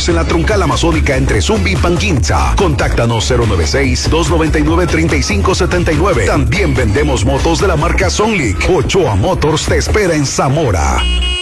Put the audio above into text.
Motors en la troncal amazónica entre Zumbi y Panquinza. Contáctanos 096-299-3579. También vendemos motos de la marca Sonlic. Ochoa Motors te espera en Zamora.